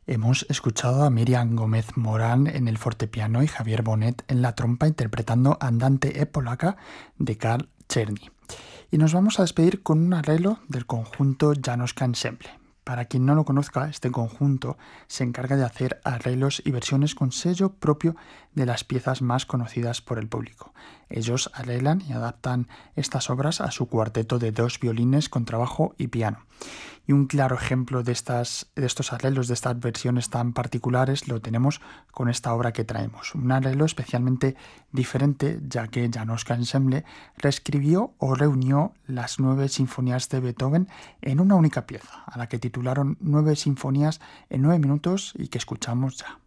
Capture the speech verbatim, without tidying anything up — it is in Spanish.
Hemos escuchado a Miriam Gómez Morán en el fortepiano y Javier Bonet en la trompa interpretando Andante e Polaca de Karl Czerny. Y nos vamos a despedir con un arreglo del conjunto Janosca Ensemble. Para quien no lo conozca, este conjunto se encarga de hacer arreglos y versiones con sello propio de las piezas más conocidas por el público. Ellos arreglan y adaptan estas obras a su cuarteto de dos violines, contrabajo y piano. Y un claro ejemplo de, estas, de estos arreglos, de estas versiones tan particulares, lo tenemos con esta obra que traemos. Un arreglo especialmente diferente, ya que Janosca Ensemble reescribió o reunió las nueve sinfonías de Beethoven en una única pieza, a la que titularon Nueve Sinfonías en nueve minutos y que escuchamos ya.